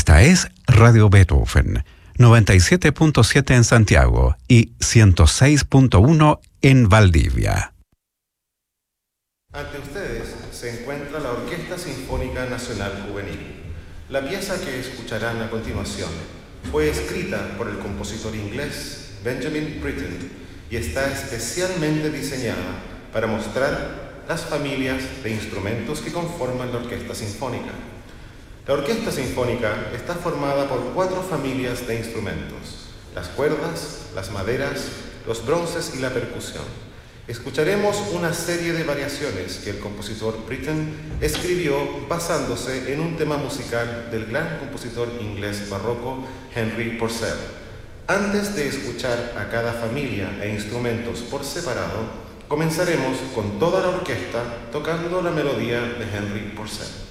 Esta es Radio Beethoven, 97.7 en Santiago y 106.1 en Valdivia. Ante ustedes se encuentra la Orquesta Sinfónica Nacional Juvenil. La pieza que escucharán a continuación fue escrita por el compositor inglés Benjamin Britten y está especialmente diseñada para mostrar las familias de instrumentos que conforman la Orquesta Sinfónica. La Orquesta Sinfónica está formada por 4 familias de instrumentos: las cuerdas, las maderas, los bronces y la percusión. Escucharemos una serie de variaciones que el compositor Britten escribió basándose en un tema musical del gran compositor inglés barroco Henry Purcell. Antes de escuchar a cada familia e instrumentos por separado, comenzaremos con toda la orquesta tocando la melodía de Henry Purcell.